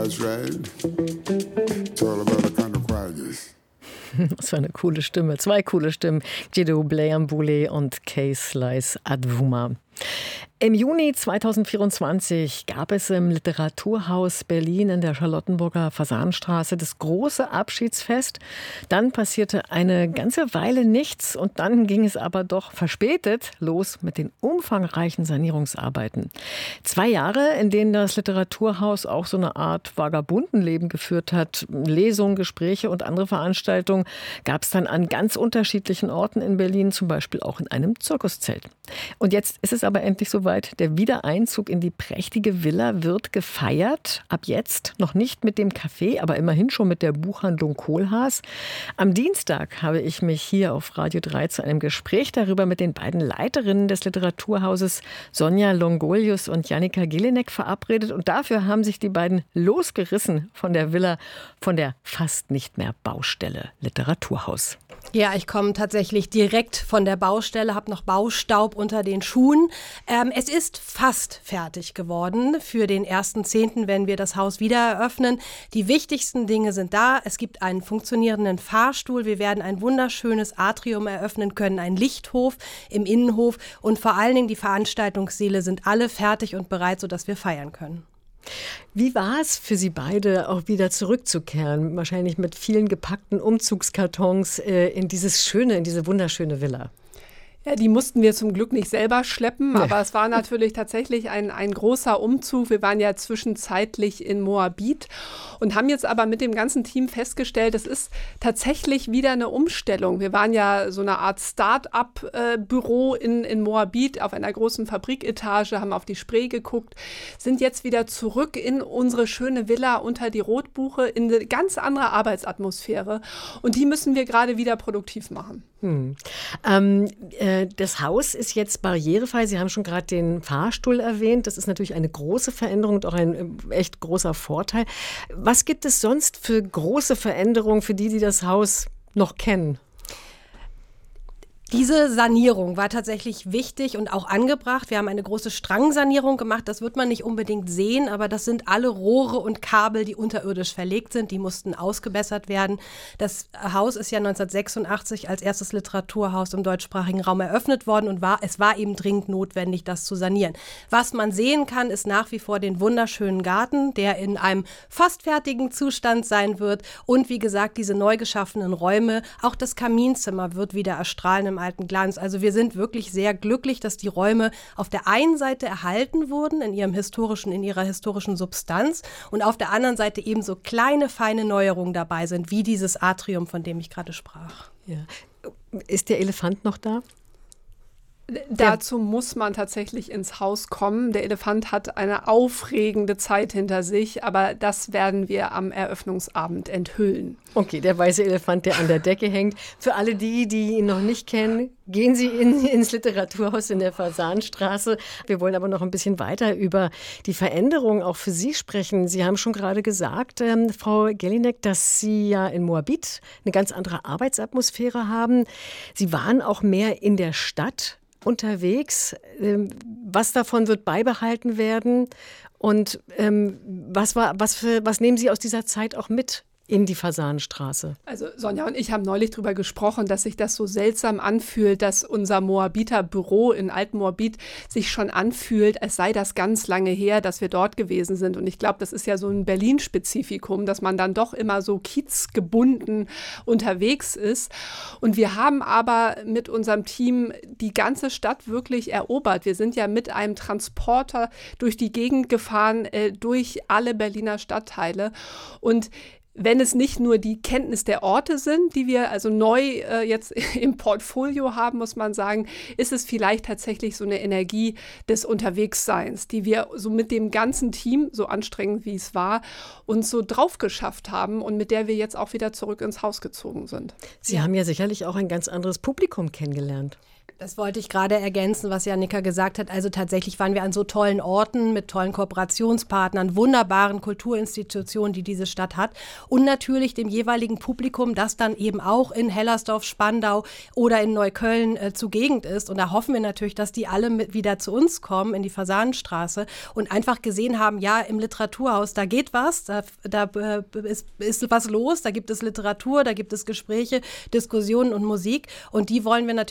That's right. It's all about the kind of quietness. Das war eine coole Stimme. Zwei coole Stimmen. Djibril Bleiamboulet und Kay Slice Adwouma. Im Juni 2024 gab es im Literaturhaus Berlin in der Charlottenburger Fasanstraße das große Abschiedsfest. Dann passierte eine ganze Weile nichts und dann ging es aber doch verspätet los mit den umfangreichen Sanierungsarbeiten. 2 Jahre, in denen das Literaturhaus auch so eine Art Vagabundenleben geführt hat. Lesungen, Gespräche und andere Veranstaltungen gab es dann an ganz unterschiedlichen Orten in Berlin, zum Beispiel auch in einem Zirkuszelt. Und jetzt ist es aber endlich soweit. Der Wiedereinzug in die prächtige Villa wird gefeiert. Ab jetzt noch nicht mit dem Café, aber immerhin schon mit der Buchhandlung Kohlhaas. Am Dienstag habe ich mich hier auf Radio 3 zu einem Gespräch darüber mit den beiden Leiterinnen des Literaturhauses, Sonja Longolius und Jannika Gelinek, verabredet. Und dafür haben sich die beiden losgerissen von der Villa, von der fast nicht mehr Baustelle Literaturhaus. Ja, ich komme tatsächlich direkt von der Baustelle, habe noch Baustaub unter den Schuhen. Es ist fast fertig geworden für den 1.10., wenn wir das Haus wieder eröffnen. Die wichtigsten Dinge sind da. Es gibt einen funktionierenden Fahrstuhl. Wir werden ein wunderschönes Atrium eröffnen können, einen Lichthof im Innenhof. Und vor allen Dingen die Veranstaltungssäle sind alle fertig und bereit, sodass wir feiern können. Wie war es für Sie beide, auch wieder zurückzukehren? Wahrscheinlich mit vielen gepackten Umzugskartons in diese wunderschöne Villa. Ja, die mussten wir zum Glück nicht selber schleppen, aber es war natürlich tatsächlich ein großer Umzug. Wir waren ja zwischenzeitlich in Moabit und haben jetzt aber mit dem ganzen Team festgestellt, es ist tatsächlich wieder eine Umstellung. Wir waren ja so eine Art Start-up-Büro in Moabit auf einer großen Fabriketage, haben auf die Spree geguckt, sind jetzt wieder zurück in unsere schöne Villa unter die Rotbuche in eine ganz andere Arbeitsatmosphäre und die müssen wir gerade wieder produktiv machen. Das Haus ist jetzt barrierefrei. Sie haben schon gerade den Fahrstuhl erwähnt. Das ist natürlich eine große Veränderung und auch ein echt großer Vorteil. Was gibt es sonst für große Veränderungen für die das Haus noch kennen? Diese Sanierung war tatsächlich wichtig und auch angebracht. Wir haben eine große Strangsanierung gemacht. Das wird man nicht unbedingt sehen, aber das sind alle Rohre und Kabel, die unterirdisch verlegt sind. Die mussten ausgebessert werden. Das Haus ist ja 1986 als erstes Literaturhaus im deutschsprachigen Raum eröffnet worden und es war eben dringend notwendig, das zu sanieren. Was man sehen kann, ist nach wie vor den wunderschönen Garten, der in einem fast fertigen Zustand sein wird. Und wie gesagt, diese neu geschaffenen Räume, auch das Kaminzimmer wird wieder erstrahlen im alten Glanz. Also wir sind wirklich sehr glücklich, dass die Räume auf der einen Seite erhalten wurden in ihrer historischen Substanz und auf der anderen Seite eben so kleine, feine Neuerungen dabei sind, wie dieses Atrium, von dem ich gerade sprach. Ja. Ist der Elefant noch da? Dazu muss man tatsächlich ins Haus kommen. Der Elefant hat eine aufregende Zeit hinter sich, aber das werden wir am Eröffnungsabend enthüllen. Okay, der weiße Elefant, der an der Decke hängt. Für alle die ihn noch nicht kennen, gehen Sie ins Literaturhaus in der Fasanstraße. Wir wollen aber noch ein bisschen weiter über die Veränderung auch für Sie sprechen. Sie haben schon gerade gesagt, Frau Gelinek, dass Sie ja in Moabit eine ganz andere Arbeitsatmosphäre haben. Sie waren auch mehr in der Stadt unterwegs. Was davon wird beibehalten werden? Und was nehmen Sie aus dieser Zeit auch mit in die Fasanstraße? Also Sonja und ich haben neulich darüber gesprochen, dass sich das so seltsam anfühlt, dass unser Moabiter Büro in Alt-Moabit sich schon anfühlt, als sei das ganz lange her, dass wir dort gewesen sind. Und ich glaube, das ist ja so ein Berlin-Spezifikum, dass man dann doch immer so kiezgebunden unterwegs ist. Und wir haben aber mit unserem Team die ganze Stadt wirklich erobert. Wir sind ja mit einem Transporter durch die Gegend gefahren, durch alle Berliner Stadtteile. Und wenn es nicht nur die Kenntnis der Orte sind, die wir also neu jetzt im Portfolio haben, muss man sagen, ist es vielleicht tatsächlich so eine Energie des Unterwegsseins, die wir so mit dem ganzen Team, so anstrengend wie es war, uns so drauf geschafft haben und mit der wir jetzt auch wieder zurück ins Haus gezogen sind. Sie haben ja sicherlich auch ein ganz anderes Publikum kennengelernt. Das wollte ich gerade ergänzen, was Jannika gesagt hat. Also tatsächlich waren wir an so tollen Orten mit tollen Kooperationspartnern, wunderbaren Kulturinstitutionen, die diese Stadt hat und natürlich dem jeweiligen Publikum, das dann eben auch in Hellersdorf, Spandau oder in Neukölln zugegen ist. Und da hoffen wir natürlich, dass die alle wieder zu uns kommen in die Fasanenstraße und einfach gesehen haben, ja, im Literaturhaus, da geht was, da ist was los, da gibt es Literatur, da gibt es Gespräche, Diskussionen und Musik und die wollen wir natürlich